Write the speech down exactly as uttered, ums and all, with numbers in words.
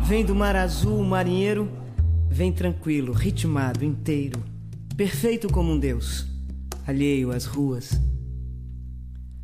Vem do mar azul, o marinheiro, vem tranquilo, ritmado, inteiro, perfeito como um deus, alheio às ruas,